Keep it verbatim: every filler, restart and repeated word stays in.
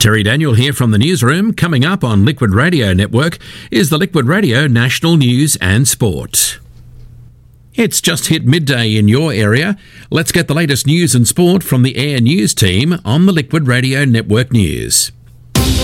Terry Daniel here from the newsroom. Coming up on Liquid Radio Network is the Liquid Radio National News and Sport. It's just hit midday in your area. Let's get the latest news and sport from the Air News team on the Liquid Radio Network News.